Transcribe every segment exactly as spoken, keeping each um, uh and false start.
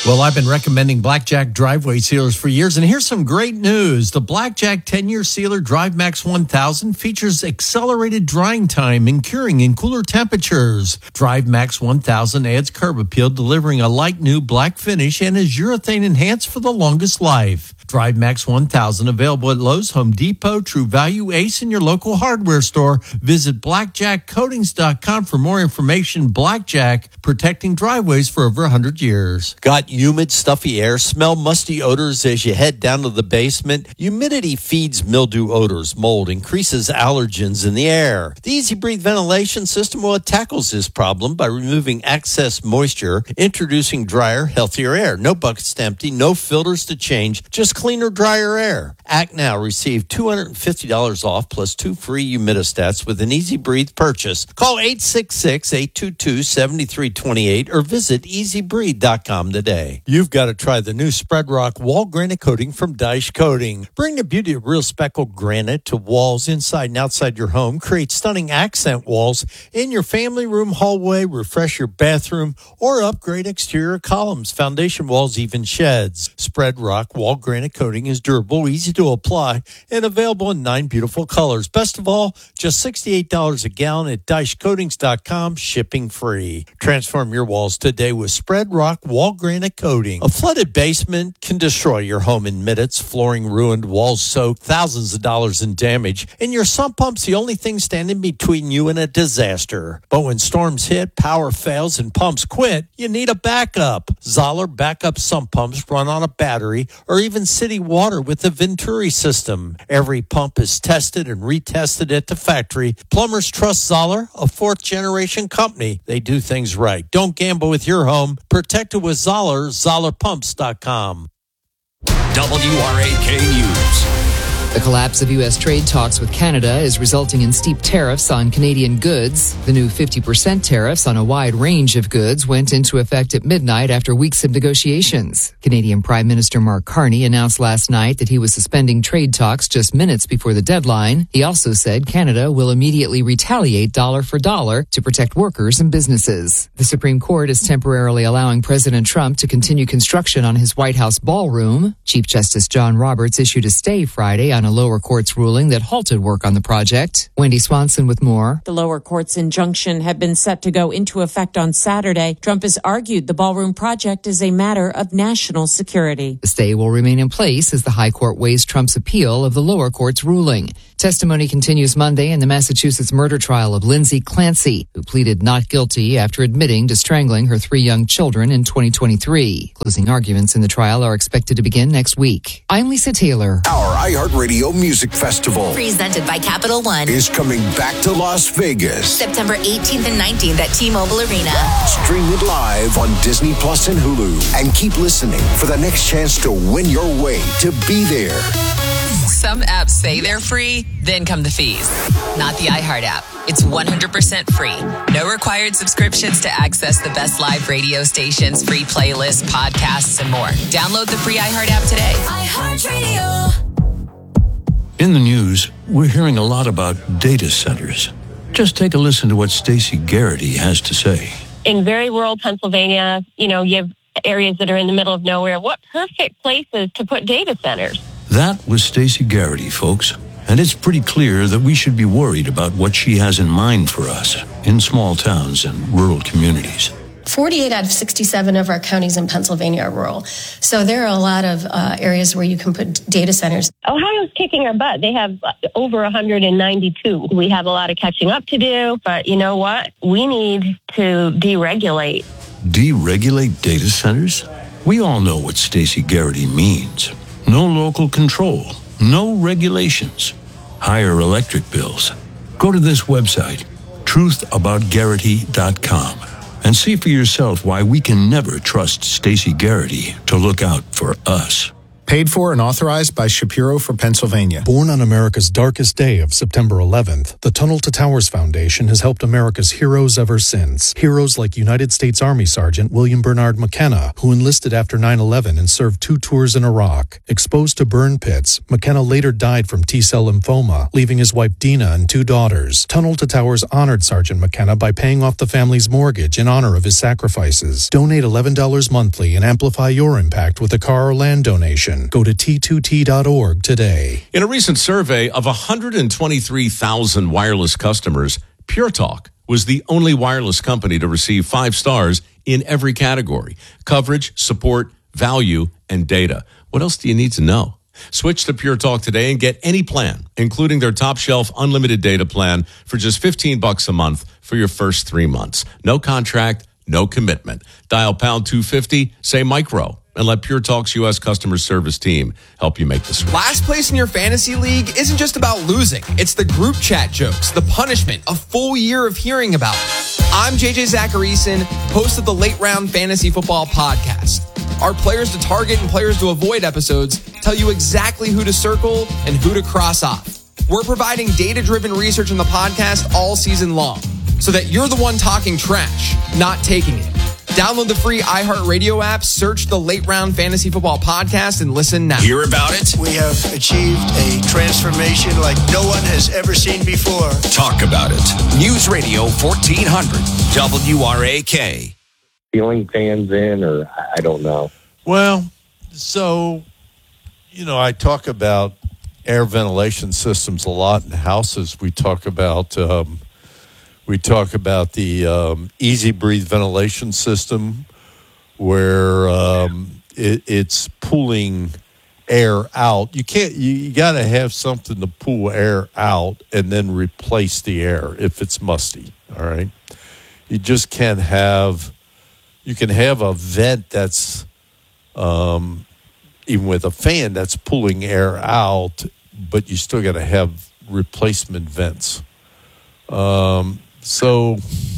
Well, I've been recommending Blackjack driveway sealers for years, and here's some great news. The Blackjack ten-year sealer DriveMax one thousand features accelerated drying time and curing in cooler temperatures. DriveMax one thousand adds curb appeal, delivering a light new black finish, and is urethane enhanced for the longest life. DriveMax one thousand available at Lowe's, Home Depot, True Value, Ace, and your local hardware store. Visit blackjack coatings dot com for more information. Blackjack, protecting driveways for over one hundred years. Got humid, stuffy air, smell musty odors as you head down to the basement? Humidity feeds mildew odors, mold, increases allergens in the air. The Easy Breathe ventilation system, well, it tackles this problem by removing excess moisture, introducing drier, healthier air. No buckets to empty, no filters to change, just cleaner, drier air. Act now. Receive two hundred fifty dollars off plus two free humidistats with an Easy Breathe purchase. Call eight six six, eight two two, seven three two eight or visit easy breathe dot com today. You've got to try the new Spread Rock wall granite coating from Dyche Coating. Bring the beauty of real speckled granite to walls inside and outside your home. Create stunning accent walls in your family room, hallway, refresh your bathroom, or upgrade exterior columns, foundation walls, even sheds. Spread Rock wall granite coating is durable, easy to apply, and available in nine beautiful colors. Best of all, just sixty-eight dollars a gallon at dyche coatings dot com, shipping free. Transform your walls today with Spread Rock wall granite coating. A flooded basement can destroy your home in minutes. Flooring ruined, walls soaked, thousands of dollars in damage, and your sump pump's the only thing standing between you and a disaster. But when storms hit, power fails, and pumps quit, you need a backup. Zoller backup sump pumps run on a battery or even city water with the Venturi system. Every pump is tested and retested at the factory. Plumbers trust Zoller, a fourth-generation company. They do things right. Don't gamble with your home. Protect it with Zoller, zoller pumps dot com. W R A K News. The collapse of U S trade talks with Canada is resulting in steep tariffs on Canadian goods. The new fifty percent tariffs on a wide range of goods went into effect at midnight after weeks of negotiations. Canadian Prime Minister Mark Carney announced last night that he was suspending trade talks just minutes before the deadline. He also said Canada will immediately retaliate dollar for dollar to protect workers and businesses. The Supreme Court is temporarily allowing President Trump to continue construction on his White House ballroom. Chief Justice John Roberts issued a stay Friday on a lower court's ruling that halted work on the project. Wendy Swanson with more. The lower court's injunction had been set to go into effect on Saturday. Trump has argued the ballroom project is a matter of national security. The stay will remain in place as the High Court weighs Trump's appeal of the lower court's ruling. Testimony continues Monday in the Massachusetts murder trial of Lindsay Clancy, who pleaded not guilty after admitting to strangling her three young children in twenty twenty-three. Closing arguments in the trial are expected to begin next week. I'm Lisa Taylor. Our iHeartRadio Music Festival, presented by Capital One, is coming back to Las Vegas. September eighteenth and nineteenth at T-Mobile Arena. Stream it live on Disney Plus and Hulu. And keep listening for the next chance to win your way to be there. Some apps say they're free, then come the fees. Not the iHeart app. It's one hundred percent free. No required subscriptions to access the best live radio stations, free playlists, podcasts, and more. Download the free iHeart app today. iHeartRadio. In the news, we're hearing a lot about data centers. Just take a listen to what Stacey Garrity has to say. In very rural Pennsylvania, you know, you have areas that are in the middle of nowhere. What perfect places to put data centers? That was Stacey Garrity, folks. And it's pretty clear that we should be worried about what she has in mind for us in small towns and rural communities. forty-eight out of sixty-seven of our counties in Pennsylvania are rural. So there are a lot of uh, areas where you can put data centers. Ohio's kicking our butt. They have over one hundred ninety-two. We have a lot of catching up to do, but you know what? We need to deregulate. Deregulate data centers? We all know what Stacey Garrity means. No local control, no regulations, higher electric bills. Go to this website, truth about garrity dot com. And see for yourself why we can never trust Stacey Garrity to look out for us. Paid for and authorized by Shapiro for Pennsylvania. Born on America's darkest day of September eleventh, the Tunnel to Towers Foundation has helped America's heroes ever since. Heroes like United States Army Sergeant William Bernard McKenna, who enlisted after nine eleven and served two tours in Iraq. Exposed to burn pits, McKenna later died from T-cell lymphoma, leaving his wife Dina and two daughters. Tunnel to Towers honored Sergeant McKenna by paying off the family's mortgage in honor of his sacrifices. Donate eleven dollars monthly and amplify your impact with a car or land donation. Go to T two T dot org today. In a recent survey of one hundred twenty-three thousand wireless customers, Pure Talk was the only wireless company to receive five stars in every category: coverage, support, value, and data. What else do you need to know? Switch to Pure Talk today and get any plan, including their top shelf unlimited data plan for just fifteen bucks a month for your first three months. No contract, no commitment. Dial pound two fifty, say micro, and let Pure Talk's U S customer service team help you make the switch. Last place in your fantasy league isn't just about losing. It's the group chat jokes, the punishment, a full year of hearing about it. I'm J J Zacharyson, host of the Late Round Fantasy Football Podcast. Our players to target and players to avoid episodes tell you exactly who to circle and who to cross off. We're providing data-driven research in the podcast all season long so that you're the one talking trash, not taking it. Download the free iHeartRadio app, search the Late Round Fantasy Football Podcast, and listen now. Hear about it? We have achieved a transformation like no one has ever seen before. Talk about it. News Radio fourteen hundred W R A K. Ceiling fans in, or I don't know. Well, so, you know, I talk about air ventilation systems a lot in houses. We talk about um, we talk about the um, Easy Breathe ventilation system, where um, it, it's pulling air out. You can't. You, you got to have something to pull air out and then replace the air if it's musty. All right, you just can't have. You can have a vent that's, um, even with a fan, that's pulling air out, but you still got to have replacement vents. Um, so,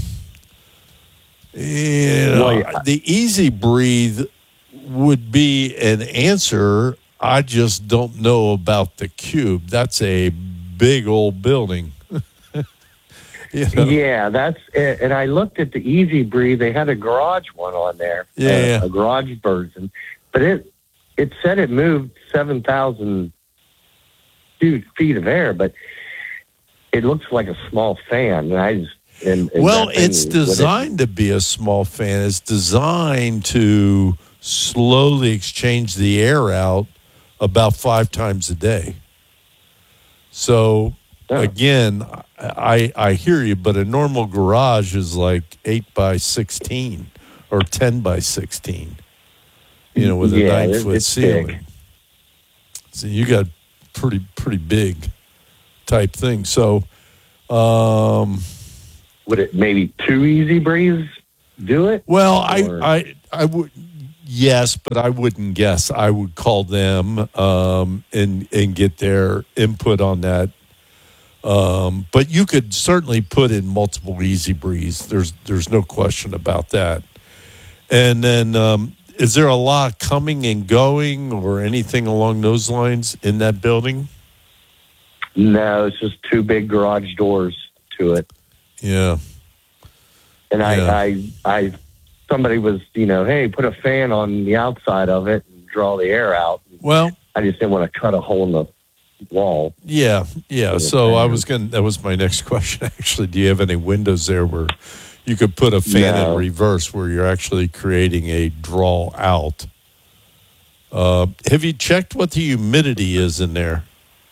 you know, well, yeah. The Easy Breathe would be an answer. I just don't know about the Cube. That's a big old building. You know? Yeah, that's it. And I looked at the Easy Breathe. They had a garage one on there, yeah, uh, yeah. a garage version, but it it said it moved seven thousand feet of air, but it looks like a small fan. And I just and, and well, it's designed it, to be a small fan. It's designed to slowly exchange the air out about five times a day. So. Yeah. Again, I I hear you, but a normal garage is like eight by sixteen or ten by sixteen. You know, with a yeah, nine foot ceiling. Big. So you got pretty pretty big type thing. So, um, would it maybe two Easy Breeze do it? Well, I I I would. Yes, but I wouldn't guess. I would call them um, and and get their input on that. Um, but you could certainly put in multiple Easy Breeze. There's there's no question about that. And then, um, is there a lot coming and going or anything along those lines in that building? No, it's just two big garage doors to it. Yeah. And I, yeah. I, I, somebody was, you know, hey, put a fan on the outside of it and draw the air out. Well, I just didn't want to cut a hole in the wall. Yeah, yeah. So I was going. That was my next question. Actually, do you have any windows there where you could put a fan no. in reverse, where you're actually creating a draw out? Uh, have you checked what the humidity is in there?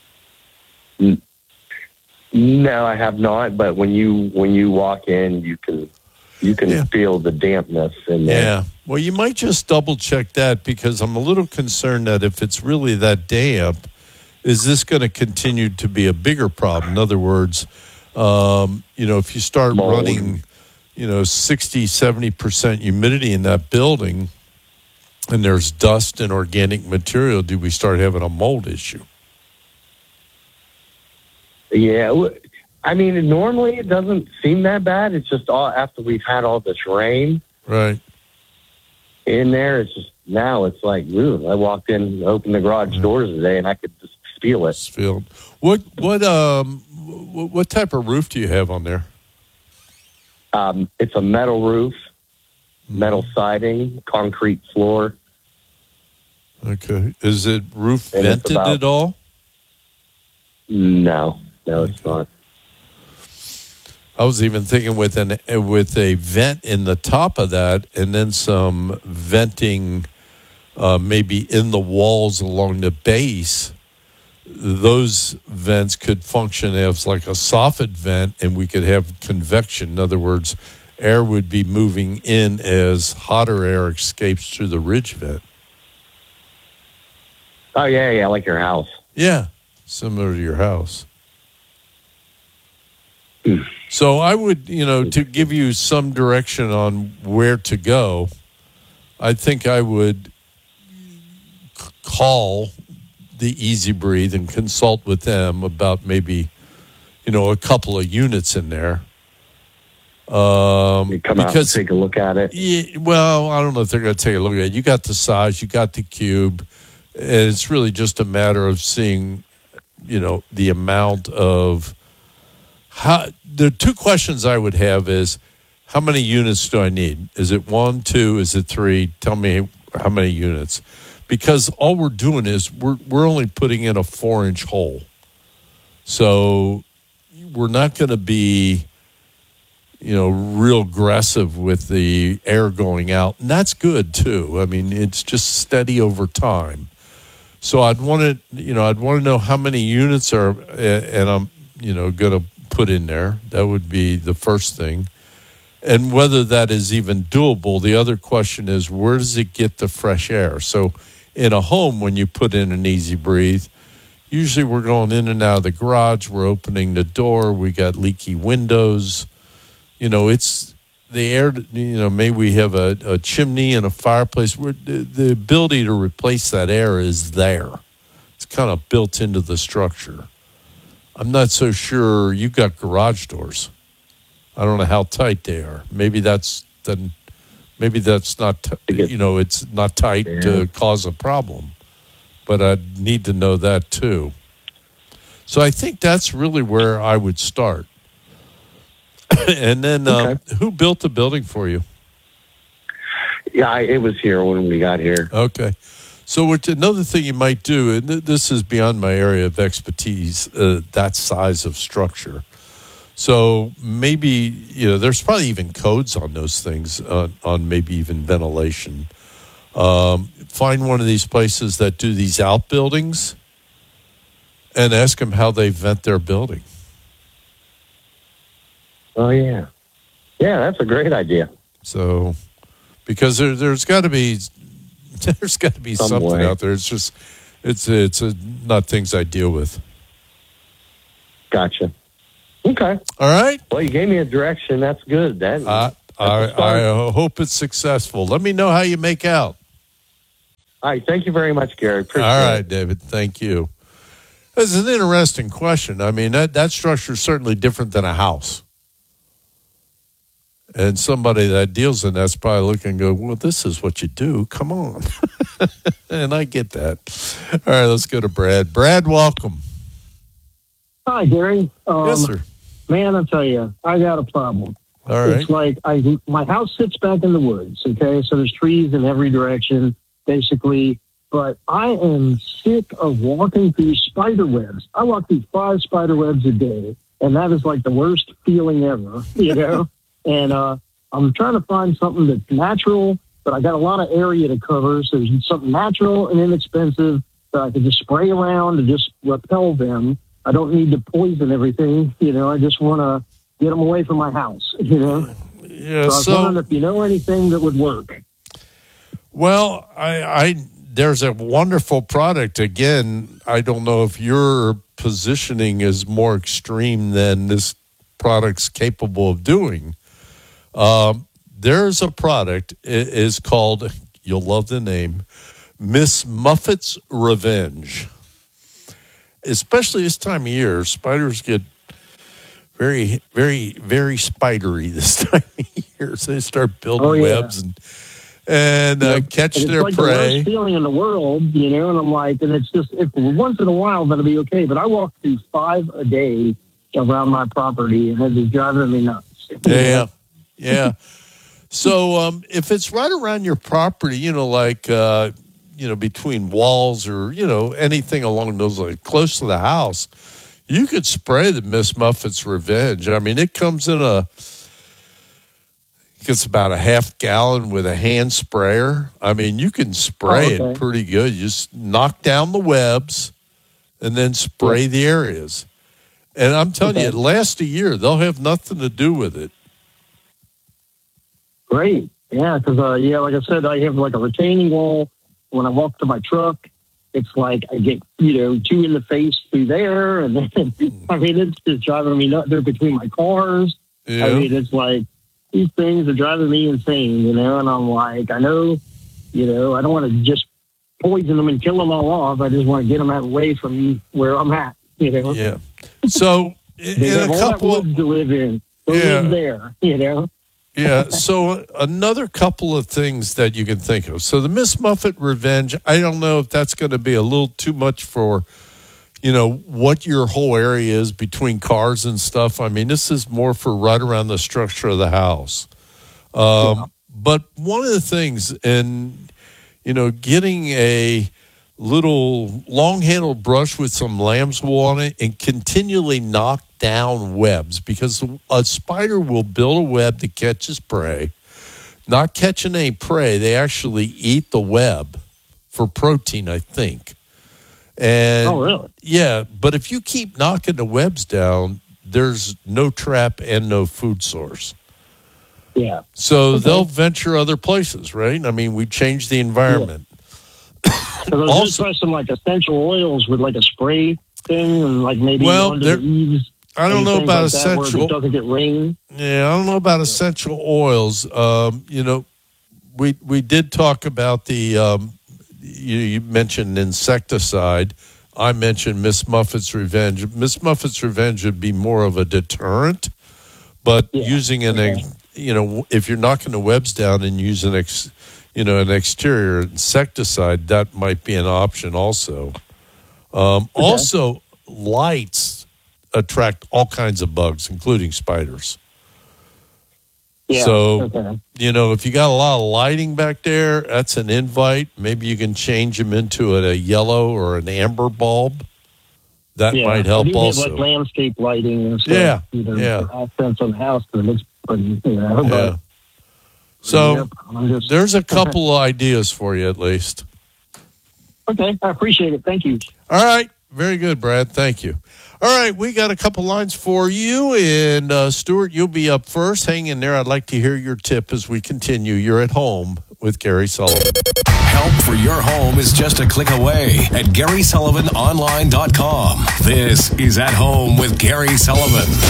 No, I have not. But when you when you walk in, you can you can yeah. feel the dampness in there. Yeah. Well, you might just double check that, because I'm a little concerned that if it's really that damp, is this going to continue to be a bigger problem? In other words, um, you know, if you start Mold. running, you know, sixty, seventy percent humidity in that building and there's dust and organic material, do we start having a mold issue? Yeah. I mean, normally it doesn't seem that bad. It's just all after we've had all this rain. Right. in there, it's just now it's like, ooh, I walked in, opened the garage doors today, and I could just feel it. Feel what? What? Um, what, what type of roof do you have on there? Um, it's a metal roof, metal siding, concrete floor. Okay. Is it roof And it's vented about- at all? No, no, it's not. I was even thinking with an with a vent in the top of that, and then some venting, uh, maybe in the walls along the base. Those vents could function as like a soffit vent, and we could have convection. In other words, air would be moving in as hotter air escapes through the ridge vent. Oh, yeah, yeah, like your house. Yeah, similar to your house. So I would, you know, to give you some direction on where to go, I think I would c- call the Easy Breathe and consult with them about maybe, you know, a couple of units in there. Um, You come out and take a look at it. Yeah, well, I don't know if they're going to take a look at it. You got the size, you got the cube, and it's really just a matter of seeing, you know, the amount of how. The two questions I would have is, how many units do I need? Is it one, two? Is it three? Tell me how many units, because all we're doing is we're we're only putting in a four inch hole, so we're not going to be, you know, real aggressive with the air going out. And that's good too. I mean, it's just steady over time. So I'd want to, you know, I'd want to know how many units are, and I'm, you know, going to put in there. That would be the first thing. And whether that is even doable. The other question is, where does it get the fresh air? So in a home, when you put in an Easy Breathe, usually we're going in and out of the garage. We're opening the door. We got leaky windows. You know, it's the air, you know, maybe we have a, a chimney and a fireplace. Where the, the ability to replace that air is there. It's kind of built into the structure. I'm not so sure. You've got garage doors. I don't know how tight they are. Maybe that's then. Maybe that's not. T- you know, it's not tight yeah. to cause a problem. But I'd need to know that too. So I think that's really where I would start. And then, okay. uh, who built the building for you? Yeah, I, it was here when we got here. Okay. So what, another thing you might do, and th- this is beyond my area of expertise, uh, that size of structure. So maybe, you know, there's probably even codes on those things, uh, on maybe even ventilation. Um, find one of these places that do these outbuildings and ask them how they vent their building. Oh, yeah. Yeah, that's a great idea. So, because there, there's got to be, there's got to be Some something way. out there. It's just, it's it's a, not things I deal with. Gotcha. Okay. All right. Well, you gave me a direction. That's good. That, uh, that's I, I hope it's successful. Let me know how you make out. All right. Thank you very much, Gary. Appreciate All right, it. David. Thank you. That's an interesting question. I mean, that, that structure is certainly different than a house. And somebody that deals in that's probably looking and go, well, this is what you do. Come on. And I get that. All right, let's go to Brad. Brad, welcome. Hi, Gary. Um, yes, sir. Man, I tell you, I got a problem. All right. It's like I, my house sits back in the woods, okay? So there's trees in every direction, basically. But I am sick of walking through spider webs. I walk through five spider webs a day, and that is like the worst feeling ever, you know? And uh, I'm trying to find something that's natural, but I got a lot of area to cover. So there's something natural and inexpensive that I can just spray around and just repel them. I don't need to poison everything. You know, I just want to get them away from my house, you know? Yeah, so I was so, wondering if you know anything that would work. Well, I, I there's a wonderful product. Again, I don't know if your positioning is more extreme than this product's capable of doing. Um, there's a product, it is called, you'll love the name, Miss Muffet's Revenge. Especially this time of year, spiders get very, very, very spidery this time of year. So they start building oh, yeah. webs. And and uh, Yeah. catch And it's their like the prey. worst feeling in the world, you know. And I'm like, and it's just if once in a while that'll be okay. But I walk through five a day around my property, and it is driving me nuts. Yeah, yeah. So um, if it's right around your property, you know, like uh, you know, between walls or you know anything along those lines, close to the house, you could spray the Miss Muffet's Revenge. I mean, it comes in a. It's about a half gallon with a hand sprayer. I mean, you can spray Oh, okay. it pretty good. You just knock down the webs and then spray the areas. And I'm telling you, it lasts a year. They'll have nothing to do with it. Great. Yeah, because, uh, yeah, like I said, I have like a retaining wall. When I walk to my truck, it's like I get, you know, two in the face through there. And then, I mean, it's just driving me nuts. They're between my cars. Yeah. I mean, it's like these things are driving me insane, you know, and I'm like, I know, you know, I don't want to just poison them and kill them all off. I just want to get them out away from where I'm at, you know. Yeah. So, in, They in have a all couple that of. woods to live in. Go Yeah. live there, you know. Yeah, so another couple of things that you can think of. So the Miss Muffet Revenge, I don't know if that's going to be a little too much for, you know, what your whole area is between cars and stuff. I mean, this is more for right around the structure of the house. Um, yeah. But one of the things, and, you know, getting a little long-handled brush with some lamb's wool on it and continually knock down webs, because a spider will build a web that catches prey. Not catching any prey, they actually eat the web for protein, I think. And oh, really? Yeah, but if you keep knocking the webs down, there's no trap and no food source. Yeah. So okay. they'll venture other places, right? I mean, we change the environment. Yeah. So those also, just some like essential oils with like a spray thing, and like maybe well, under the eaves. I don't know about like essential. It doesn't get rain. Yeah, I don't know about essential oils. Um, you know, we we did talk about the. Um, you, you mentioned insecticide. I mentioned Miss Muffet's Revenge. Miss Muffet's Revenge would be more of a deterrent, but yeah. using an, okay. you know, if you're knocking the webs down and using ex, you know, an exterior insecticide, that might be an option also. Um, okay. Also, lights attract all kinds of bugs, including spiders. Yeah, so, okay. you know, if you got a lot of lighting back there, that's an invite. Maybe you can change them into a, a yellow or an amber bulb. That yeah. might help I do also. Have, like landscape lighting and stuff. Yeah, you know, yeah. accents on the house, but it looks pretty, you know. Yeah. But, so, yep, just, there's a couple of ideas for you at least. Okay, I appreciate it. Thank you. All right. Very good, Brad. Thank you. All right, we got a couple lines for you, and uh, Stuart, you'll be up first. Hang in there. I'd like to hear your tip as we continue. You're at home with Gary Sullivan. Help for your home is just a click away at Gary Sullivan Online dot com. This is At Home with Gary Sullivan.